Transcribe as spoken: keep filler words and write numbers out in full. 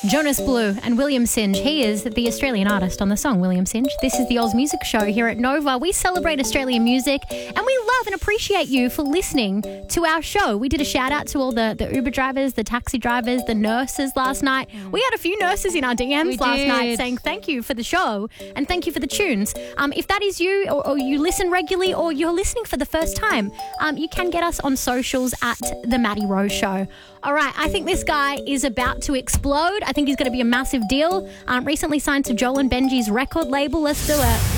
Jonas Blue and William Singe. He is the Australian artist on the song William Singe. This is the Oz Music Show here at Nova. We celebrate Australian music and we love and appreciate you for listening to our show. We did a shout out to all the, the Uber drivers, the taxi drivers, the nurses last night. We had a few nurses in our D Ms We last did. night saying thank you for the show and thank you for the tunes. Um, if that is you or, or you listen regularly or you're listening for the first time, um, you can get us on socials at The Maddie Rose Show. All right, I think this guy is about to explode. I think he's going to be a massive deal. Um, recently signed to Joel and Benji's record label. Let's do it.